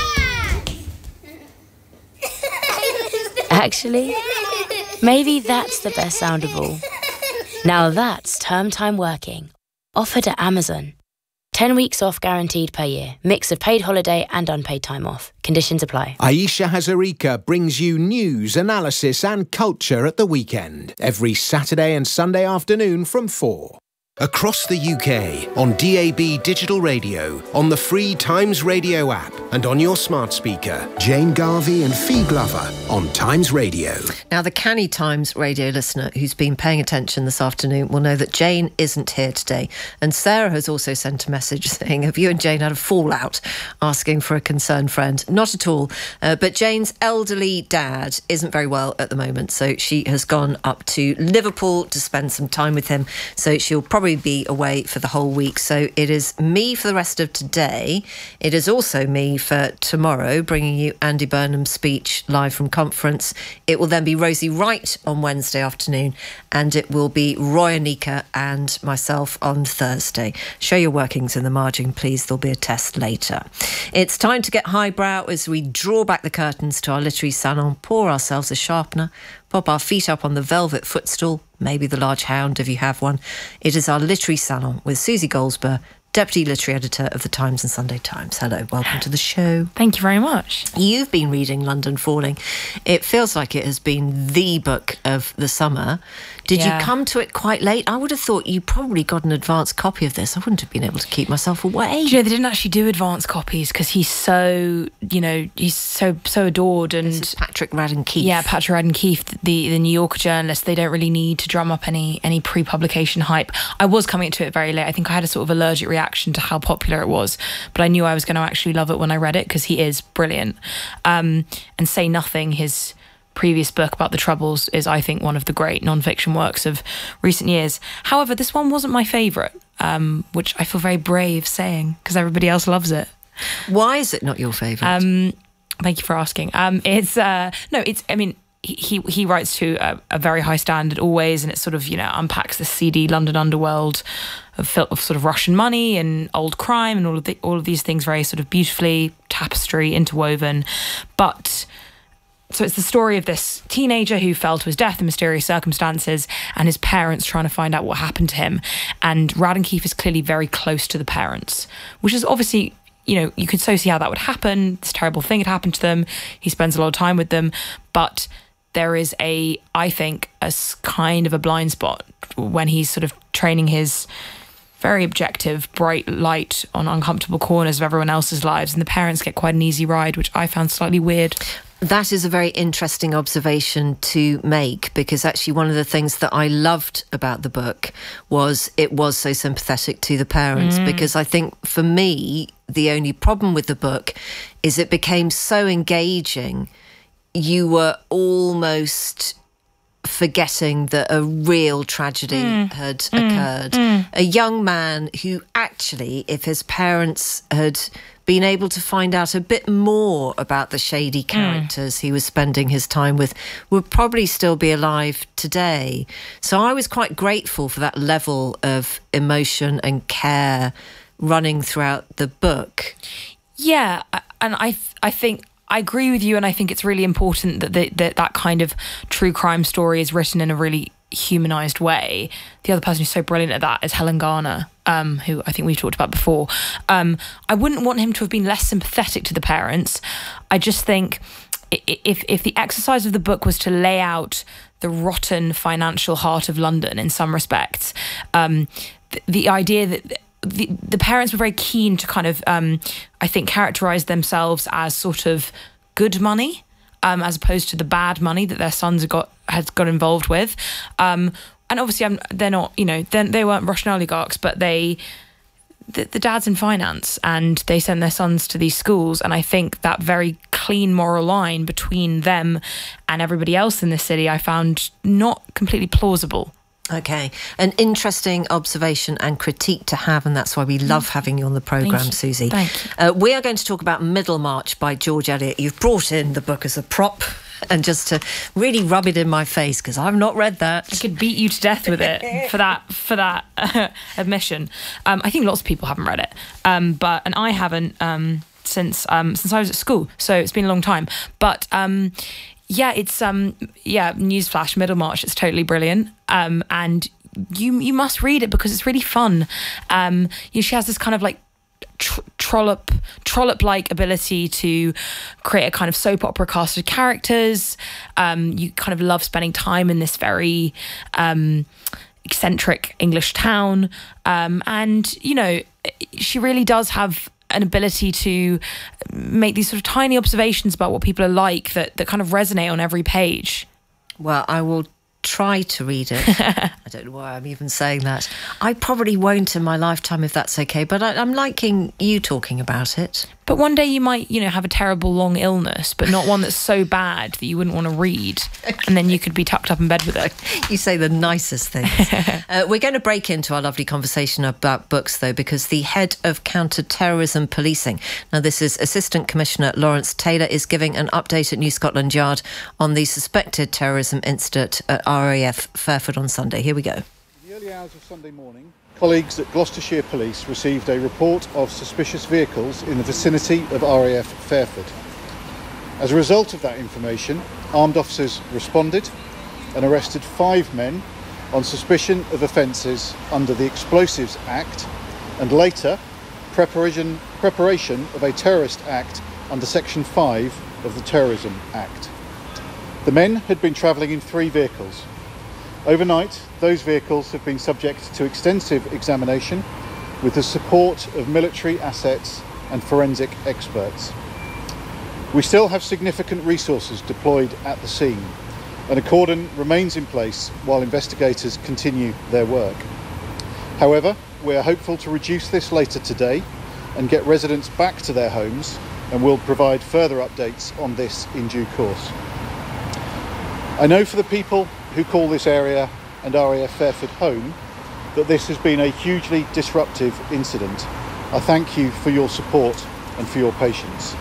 S21: Actually, maybe that's the best sound of all. Now that's term time working, offered at Amazon. ten weeks off guaranteed per year. Mix of paid holiday and unpaid time off. Conditions apply.
S3: Aisha Hazarika brings you news, analysis and culture at the weekend. Every Saturday and Sunday afternoon from four. Across the U K, on D A B digital radio, on the free Times Radio app and on your smart speaker. Jane Garvey and Fee Glover on Times Radio.
S2: Now, the canny Times Radio listener who's been paying attention this afternoon will know that Jane isn't here today. And Sarah has also sent a message saying, have you and Jane had a fallout, asking for a concerned friend? Not at all. Uh, but Jane's elderly dad isn't very well at the moment, so she has gone up to Liverpool to spend some time with him. So she'll probably be away for the whole week. So it is me for the rest of today. It is also me for tomorrow, bringing you Andy Burnham's speech live from conference. It will then be Rosie Wright on Wednesday afternoon, and it will be Roy Anika and myself on Thursday. Show your workings in the margin, please. There'll be a test later. It's time to get highbrow as we draw back the curtains to our literary salon, pour ourselves a sharpener, pop our feet up on the velvet footstool, maybe the large hound if you have one. It is our literary salon with Susie Goldsborough, Deputy Literary Editor of the Times and Sunday Times. Hello, welcome to the show.
S23: Thank you very much.
S2: You've been reading London Falling. It feels like it has been the book of the summer. Did yeah. you come to it quite late? I would have thought you probably got an advance copy of this. I wouldn't have been able to keep myself away.
S23: Do you know, they didn't actually do advance copies because he's so, you know, he's so so adored. And
S2: this is Patrick Radden Keefe.
S23: Yeah, Patrick Radden Keefe, the, the New Yorker journalist. They don't really need to drum up any, any pre-publication hype. I was coming to it very late. I think I had a sort of allergic reaction to how popular it was, but I knew I was going to actually love it when I read it because he is brilliant. Um, and Say Nothing, his previous book about the Troubles, is, I think, one of the great non-fiction works of recent years. However, this one wasn't my favourite, um, which I feel very brave saying because everybody else loves it.
S2: Why is it not your favourite?
S23: Um, thank you for asking. Um, it's uh, no, it's. I mean, he he writes to a, a very high standard always, and it sort of, you know, unpacks the seedy London underworld of, of sort of Russian money and old crime and all of the, all of these things very sort of beautifully tapestry interwoven, but. So it's the story of this teenager who fell to his death in mysterious circumstances and his parents trying to find out what happened to him. And Radden Keefe is clearly very close to the parents, which is obviously, you know, you could so see how that would happen. This terrible thing had happened to them. He spends a lot of time with them. But there is a, I think, a s- kind of a blind spot when he's sort of training his very objective, bright light on uncomfortable corners of everyone else's lives, and the parents get quite an easy ride, which I found slightly weird.
S2: That is a very interesting observation to make, because actually one of the things that I loved about the book was it was so sympathetic to the parents, mm. because I think for me, the only problem with the book is it became so engaging, you were almost forgetting that a real tragedy mm. had mm. occurred. Mm. A young man who actually, if his parents had been able to find out a bit more about the shady characters mm. he was spending his time with, would probably still be alive today. So I was quite grateful for that level of emotion and care running throughout the book.
S23: Yeah, and I I think I agree with you, and I think it's really important that the, that that kind of true crime story is written in a really humanised way. The other person who's so brilliant at that is Helen Garner, um, who I think we've talked about before. Um, I wouldn't want him to have been less sympathetic to the parents. I just think if if the exercise of the book was to lay out the rotten financial heart of London in some respects, um, the, the idea that the, the parents were very keen to kind of, um, I think, characterise themselves as sort of good money, um, as opposed to the bad money that their sons had got had got involved with. Um, and obviously, I'm, they're not, you know, they weren't Russian oligarchs, but they, the, the dad's in finance, and they send their sons to these schools. And I think that very clean moral line between them and everybody else in the city, I found not completely plausible.
S2: Okay, an interesting observation and critique to have, and that's why we love having you on the programme, Susie.
S23: Thank you.
S2: Uh, we are going to talk about Middlemarch by George Eliot. You've brought in the book as a prop, and just to really rub it in my face, because I've not read that.
S23: I could beat you to death with it for that for that uh, admission. Um, I think lots of people haven't read it, um, but and I haven't um, since um, since I was at school, so it's been a long time. But um, yeah, it's um, yeah, newsflash, Middlemarch. It's totally brilliant, um, and you you must read it because it's really fun. Um, you know, she has this kind of like Tr- trollop trollop like ability to create a kind of soap opera cast of characters. Um, you kind of love spending time in this very um, eccentric English town, um, and you know, she really does have an ability to make these sort of tiny observations about what people are like that that kind of resonate on every page.
S2: Well, I will try to read it. I don't know why I'm even saying that. I probably won't in my lifetime, if that's okay, but I, I'm liking you talking about it.
S23: But one day you might, you know, have a terrible long illness, but not one that's so bad that you wouldn't want to read, okay. And then you could be tucked up in bed with it.
S2: You say the nicest things. uh, we're going to break into our lovely conversation about books, though, because the head of counter-terrorism policing, now this is Assistant Commissioner Lawrence Taylor, is giving an update at New Scotland Yard on the suspected terrorism incident at R A F Fairford on Sunday. Here we go.
S1: In the early hours of Sunday morning, colleagues at Gloucestershire Police received a report of suspicious vehicles in the vicinity of R A F Fairford. As a result of that information, armed officers responded and arrested five men on suspicion of offences under the Explosives Act and later preparation, preparation of a terrorist act under Section five of the Terrorism Act. The men had been travelling in three vehicles. Overnight, those vehicles have been subject to extensive examination with the support of military assets and forensic experts. We still have significant resources deployed at the scene, and a cordon remains in place while investigators continue their work. However, we are hopeful to reduce this later today and get residents back to their homes, and will provide further updates on this in due course. I know for the people who call this area and R A F Fairford home that this has been a hugely disruptive incident. I thank you for your support and for your patience.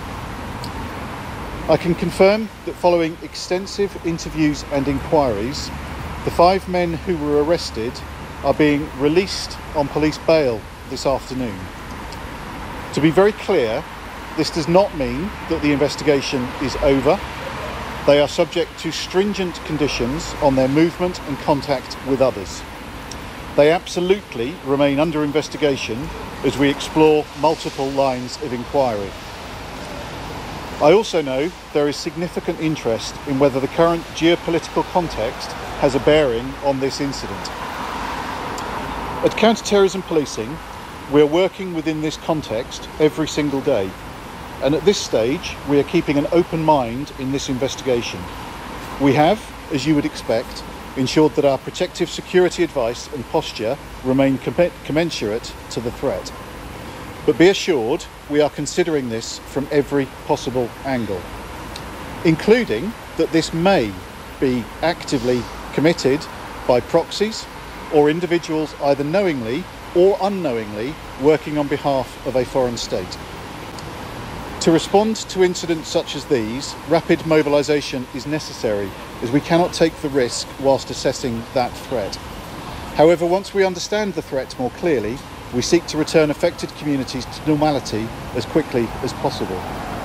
S1: I can confirm that following extensive interviews and inquiries, the five men who were arrested are being released on police bail this afternoon. To be very clear, this does not mean that the investigation is over. They are subject to stringent conditions on their movement and contact with others. They absolutely remain under investigation as we explore multiple lines of inquiry. I also know there is significant interest in whether the current geopolitical context has a bearing on this incident. At Counter-Terrorism Policing, we are working within this context every single day, and at this stage we are keeping an open mind in this investigation. We have, as you would expect, ensured that our protective security advice and posture remain com- commensurate to the threat. But be assured, we are considering this from every possible angle, including that this may be actively committed by proxies or individuals either knowingly or unknowingly working on behalf of a foreign state. To respond to incidents such as these, rapid mobilisation is necessary, as we cannot take the risk whilst assessing that threat. However, once we understand the threat more clearly, we seek to return affected communities to normality as quickly as possible.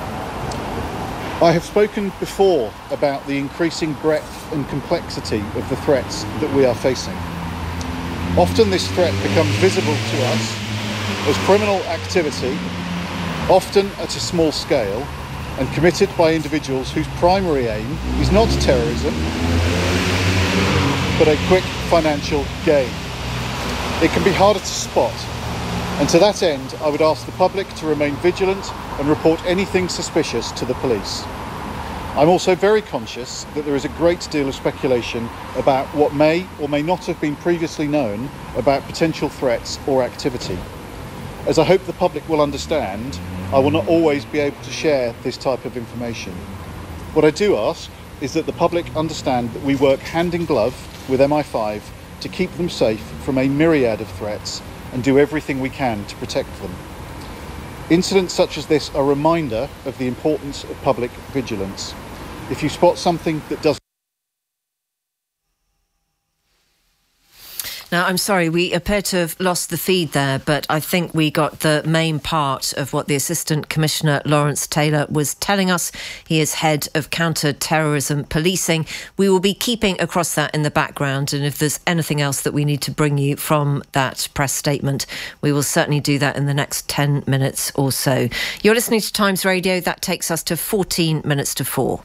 S1: I have spoken before about the increasing breadth and complexity of the threats that we are facing. Often this threat becomes visible to us as criminal activity, often at a small scale, and committed by individuals whose primary aim is not terrorism, but a quick financial gain. It can be harder to spot, and to that end, I would ask the public to remain vigilant and report anything suspicious to the police. I'm also very conscious that there is a great deal of speculation about what may or may not have been previously known about potential threats or activity. As I hope the public will understand, I will not always be able to share this type of information. What I do ask is that the public understand that we work hand in glove with M I five to keep them safe from a myriad of threats and do everything we can to protect them. Incidents such as this are a reminder of the importance of public vigilance. If you spot something that does
S2: Now, I'm sorry, we appear to have lost the feed there, but I think we got the main part of what the Assistant Commissioner Lawrence Taylor was telling us. He is head of counter-terrorism policing. We will be keeping across that in the background, and if there's anything else that we need to bring you from that press statement, we will certainly do that in the next ten minutes or so. You're listening to Times Radio. That takes us to fourteen minutes to four.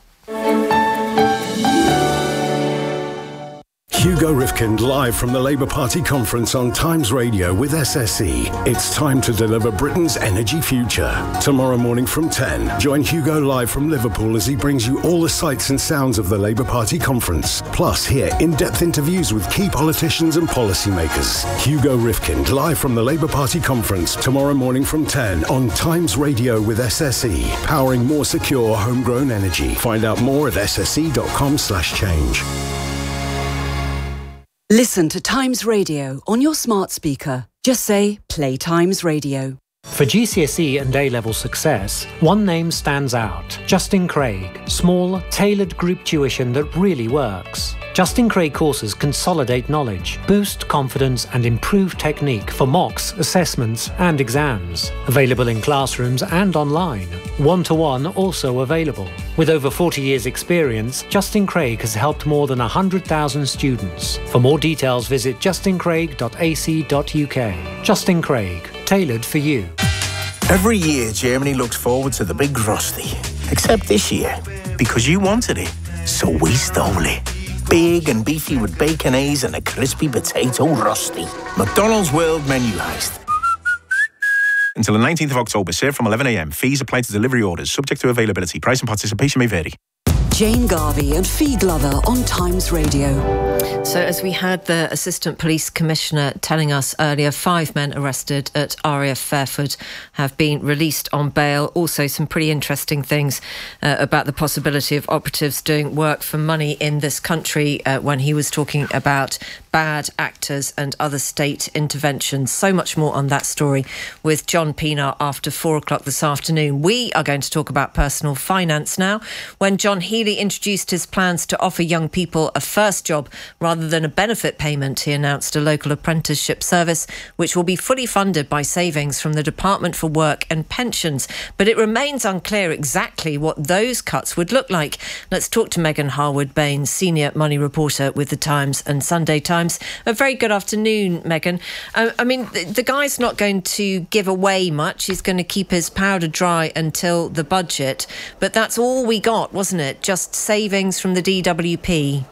S3: Hugo Rifkind live from the Labour Party conference on Times Radio with S S E. It's time to deliver Britain's energy future. Tomorrow morning from ten, join Hugo live from Liverpool as he brings you all the sights and sounds of the Labour Party conference. Plus, hear in-depth interviews with key politicians and policymakers. Hugo Rifkind live from the Labour Party conference tomorrow morning from ten on Times Radio with S S E. Powering more secure homegrown energy. Find out more at sse.com slash change.
S6: Listen to Times Radio on your smart speaker. Just say, play Times Radio.
S7: For G C S E and A-level success, one name stands out. Justin Craig. Small, tailored group tuition that really works. Justin Craig courses consolidate knowledge, boost confidence and improve technique for mocks, assessments and exams. Available in classrooms and online. One-to-one also available. With over forty years experience, Justin Craig has helped more than one hundred thousand students. For more details, visit justin craig dot a c dot u k. Justin Craig, tailored for you.
S18: Every year, Germany looks forward to the big Rusty. Except this year, because you wanted it, so we stole it. Big and beefy with baconaise and a crispy potato Rusty. McDonald's World Menu Heist. Until the nineteenth of October, served from eleven a m. Fees apply to delivery orders, subject to availability. Price and participation may vary.
S6: Jane Garvey and Fee Glover on Times Radio.
S2: So as we had the Assistant Police Commissioner telling us earlier, five men arrested at R A F Fairford have been released on bail. Also some pretty interesting things uh, about the possibility of operatives doing work for money in this country uh, when he was talking about bad actors and other state interventions. So much more on that story with John Pienaar after four o'clock this afternoon. We are going to talk about personal finance now. When John Healey introduced his plans to offer young people a first job rather than a benefit payment, he announced a local apprenticeship service which will be fully funded by savings from the Department for Work and Pensions. But it remains unclear exactly what those cuts would look like. Let's talk to Megan Harwood-Bain, senior money reporter with The Times and Sunday Times. Times. A very good afternoon, Megan. Uh, I mean, the, the guy's not going to give away much. He's going to keep his powder dry until the budget. But that's all we got, wasn't it? Just savings from the D W P.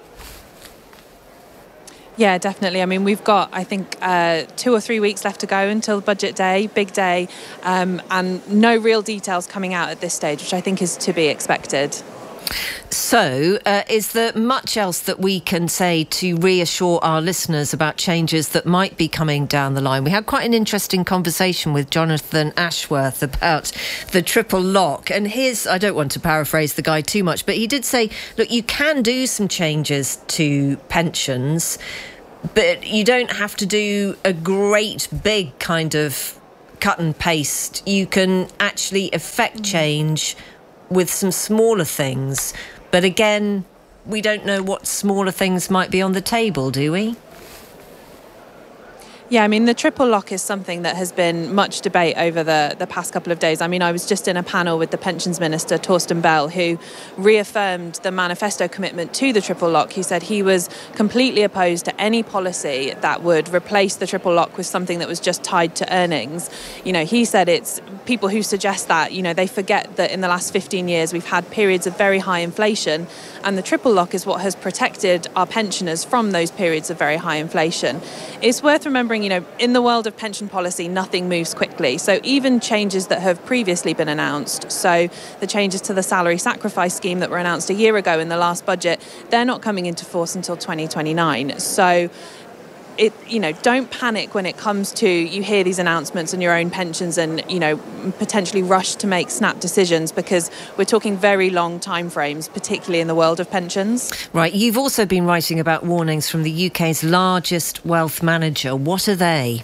S8: Yeah, definitely. I mean, we've got, I think, uh, two or three weeks left to go until budget day, big day, um, and no real details coming out at this stage, which I think is to be expected.
S2: So, uh, is there much else that we can say to reassure our listeners about changes that might be coming down the line? We had quite an interesting conversation with Jonathan Ashworth about the triple lock. And his, I don't want to paraphrase the guy too much, but he did say, look, you can do some changes to pensions, but you don't have to do a great big kind of cut and paste. You can actually effect change with some smaller things. But again, we don't know what smaller things might be on the table, do we?
S8: Yeah, I mean, the triple lock is something that has been much debate over the, the past couple of days. I mean, I was just in a panel with the Pensions Minister, Torsten Bell, who reaffirmed the manifesto commitment to the triple lock. He said he was completely opposed to any policy that would replace the triple lock with something that was just tied to earnings. You know, he said it's people who suggest that, you know, they forget that in the last fifteen years we've had periods of very high inflation, and the triple lock is what has protected our pensioners from those periods of very high inflation. It's worth remembering, you know, in the world of pension policy, nothing moves quickly. So even changes that have previously been announced, so the changes to the salary sacrifice scheme that were announced a year ago in the last budget, they're not coming into force until twenty twenty-nine. So it, you know, don't panic when it comes to, you hear these announcements on your own pensions and, you know, potentially rush to make snap decisions, because we're talking very long timeframes, particularly in the world of pensions.
S2: Right. You've also been writing about warnings from the U K's largest wealth manager. What are they?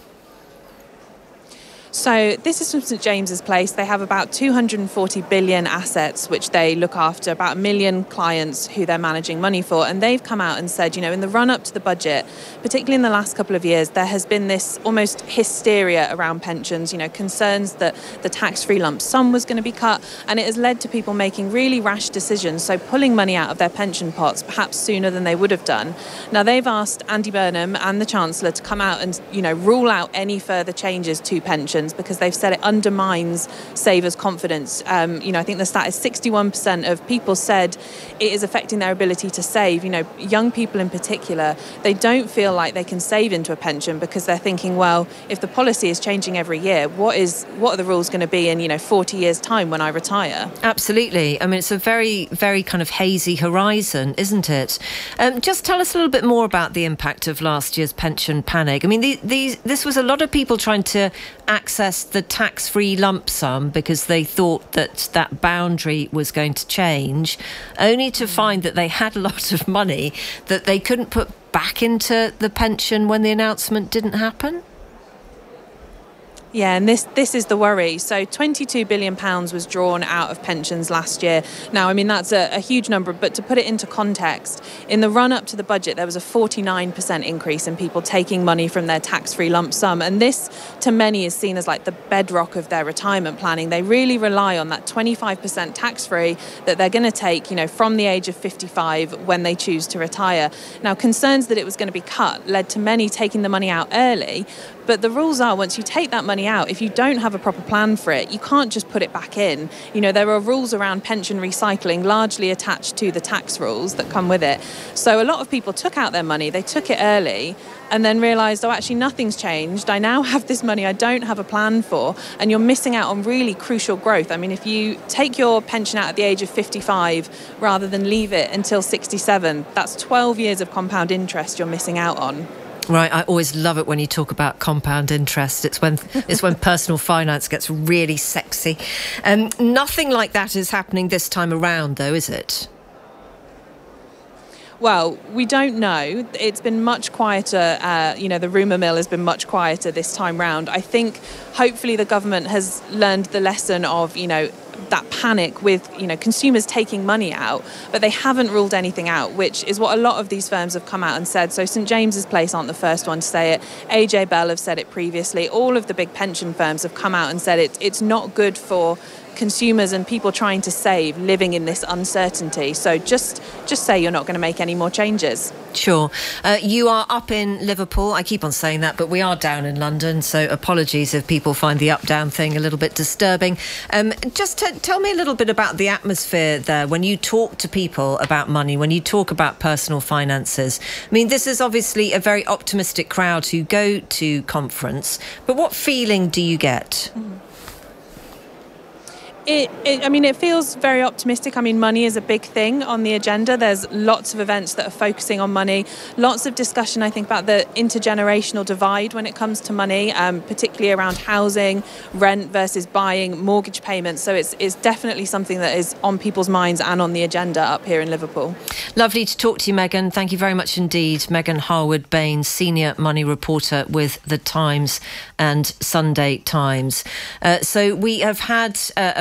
S8: So this is from St James's Place. They have about two hundred forty billion assets, which they look after, about a million clients who they're managing money for. And they've come out and said, you know, in the run up to the budget, particularly in the last couple of years, there has been this almost hysteria around pensions, you know, concerns that the tax-free lump sum was going to be cut. And it has led to people making really rash decisions, so pulling money out of their pension pots perhaps sooner than they would have done. Now, they've asked Andy Burnham and the Chancellor to come out and, you know, rule out any further changes to pensions, because they've said it undermines savers' confidence. Um, you know, I think the stat is sixty-one percent of people said it is affecting their ability to save. You know, young people in particular, they don't feel like they can save into a pension because they're thinking, well, if the policy is changing every year, what is what are the rules going to be in, you know, forty years' time when I retire?
S2: Absolutely. I mean, it's a very, very kind of hazy horizon, isn't it? Um, just tell us a little bit more about the impact of last year's pension panic. I mean, the, these, this was a lot of people trying to access the tax-free lump sum because they thought that that boundary was going to change, only to find that they had a lot of money that they couldn't put back into the pension when the announcement didn't happen.
S8: Yeah, and this this is the worry. So twenty-two billion pounds was drawn out of pensions last year. Now, I mean, that's a, a huge number, but to put it into context, in the run-up to the budget, there was a forty-nine percent increase in people taking money from their tax-free lump sum. And this, to many, is seen as like the bedrock of their retirement planning. They really rely on that twenty-five percent tax-free that they're going to take, you know, from the age of fifty-five when they choose to retire. Now, concerns that it was going to be cut led to many taking the money out early. But the rules are, once you take that money out, if you don't have a proper plan for it, you can't just put it back in. You know, there are rules around pension recycling, largely attached to the tax rules that come with it. So a lot of people took out their money, they took it early, and then realised, oh, actually nothing's changed. I now have this money I don't have a plan for, and you're missing out on really crucial growth. I mean, if you take your pension out at the age of fifty-five rather than leave it until sixty-seven, that's twelve years of compound interest you're missing out on.
S2: Right, I always love it when you talk about compound interest. It's when it's when personal finance gets really sexy. Um, nothing like that is happening this time around, though, is it?
S8: Well, we don't know. It's been much quieter. Uh, you know, the rumour mill has been much quieter this time round. I think hopefully the government has learned the lesson of, you know, that panic with, you know, consumers taking money out, but they haven't ruled anything out, which is what a lot of these firms have come out and said. So St James's Place aren't the first one to say it. A J Bell have said it previously. All of the big pension firms have come out and said it, it's not good for consumers and people trying to save living in this uncertainty. So just just say you're not going to make any more changes.
S2: Sure. Uh, you are up in Liverpool. I keep on saying that, but we are down in London, so apologies if people find the up-down thing a little bit disturbing. Um, just t- tell me a little bit about the atmosphere there when you talk to people about money, when you talk about personal finances. I mean, this is obviously a very optimistic crowd who go to conference, but what feeling do you get?
S8: Mm. It, it, I mean, it feels very optimistic. I mean, money is a big thing on the agenda. There's lots of events that are focusing on money. Lots of discussion, I think, about the intergenerational divide when it comes to money, um, particularly around housing, rent versus buying, mortgage payments. So it's, it's definitely something that is on people's minds and on the agenda up here in Liverpool.
S2: Lovely to talk to you, Megan. Thank you very much indeed. Megan Harwood-Bain, senior money reporter with The Times and Sunday Times. Uh, so we have had uh, a